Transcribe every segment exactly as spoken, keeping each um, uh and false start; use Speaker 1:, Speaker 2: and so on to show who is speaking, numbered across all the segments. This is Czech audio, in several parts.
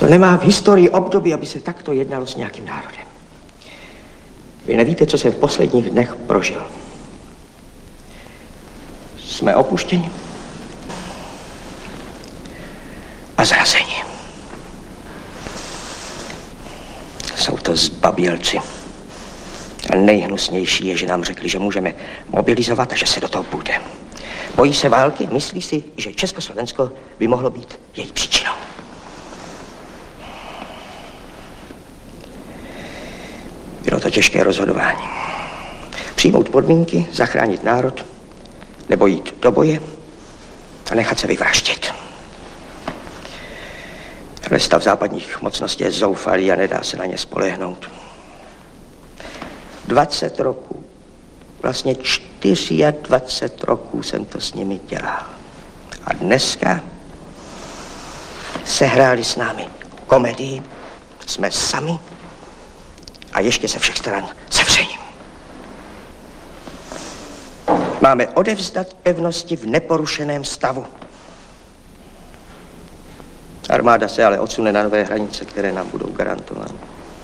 Speaker 1: To nemá v historii období, aby se takto jednalo s nějakým národem. Vy nevíte, co jsem v posledních dnech prožil. Jsme opuštěni a zrazeni. Jsou to zbabělci. A nejhnusnější je, že nám řekli, že můžeme mobilizovat a že se do toho půjde. Bojí se války, myslí si, že Československo by mohlo být její příčinou. Bylo to těžké rozhodování. Přijmout podmínky, zachránit národ, nebo jít do boje a nechat se vyvraždit. Ale stav západních mocností je zoufalý a nedá se na ně spolehnout. dvacet roků, vlastně dvacet čtyři roků jsem to s nimi dělal. A dneska se hráli s námi komedii, jsme sami a ještě se všech stran sevřením. Máme odevzdat pevnosti v neporušeném stavu. Armáda se ale odsune na nové hranice, které nám budou garantovány.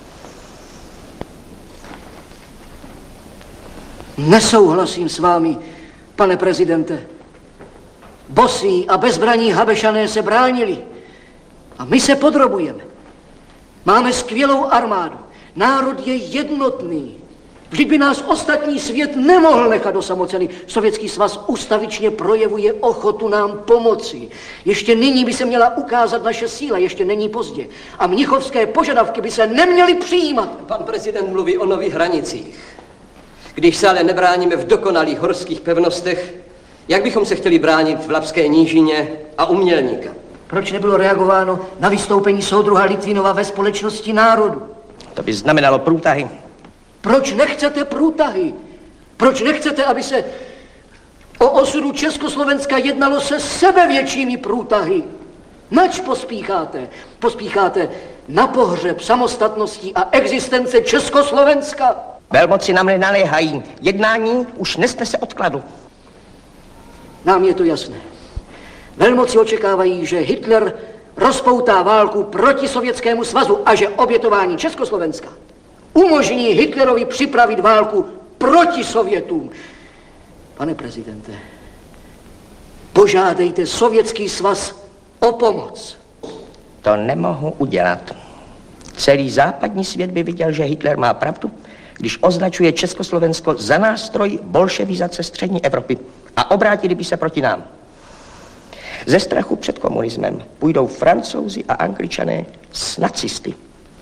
Speaker 2: Nesouhlasím s vámi, pane prezidente. Bosí a bezbraní Habešané se bránili a my se podrobujeme. Máme skvělou armádu. Národ je jednotný. Vždyť by nás ostatní svět nemohl nechat osamoceny. Sovětský svaz ustavičně projevuje ochotu nám pomoci. Ještě nyní by se měla ukázat naše síla, ještě není pozdě. A mnichovské požadavky by se neměly přijímat.
Speaker 3: Pan prezident mluví o nových hranicích. Když se ale nebráníme v dokonalých horských pevnostech, jak bychom se chtěli bránit v Lapské nížině a u Mělníka?
Speaker 2: Proč nebylo reagováno na vystoupení soudruha Litvinova ve Společnosti národů?
Speaker 1: To by znamenalo průtahy.
Speaker 2: Proč nechcete průtahy? Proč nechcete, aby se o osudu Československa jednalo se sebevětšími průtahy? Nač pospícháte? Pospícháte na pohřeb samostatnosti a existence Československa?
Speaker 1: Velmoci nám nenaléhají. Jednání už nesnese odkladu.
Speaker 2: Nám je to jasné. Velmoci očekávají, že Hitler rozpoutá válku proti Sovětskému svazu a že obětování Československa umožní Hitlerovi připravit válku proti Sovětům. Pane prezidente, požádejte Sovětský svaz o pomoc.
Speaker 1: To nemohu udělat. Celý západní svět by viděl, že Hitler má pravdu, když označuje Československo za nástroj bolševizace střední Evropy a obrátili by se proti nám. Ze strachu před komunismem půjdou Francouzi a Angličané s nacisty.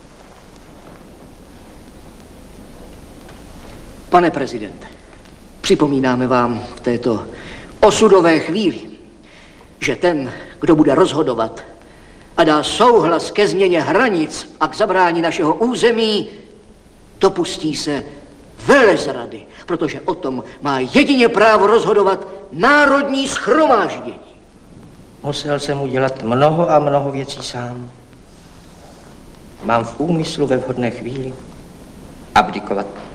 Speaker 2: Pane prezidente, připomínáme vám v této osudové chvíli, že ten, kdo bude rozhodovat a dá souhlas ke změně hranic a k zabrání našeho území, dopustí se velezrady, protože o tom má jedině právo rozhodovat Národní shromáždění.
Speaker 1: Musel jsem udělat mnoho a mnoho věcí sám. Mám v úmyslu ve vhodné chvíli abdikovat.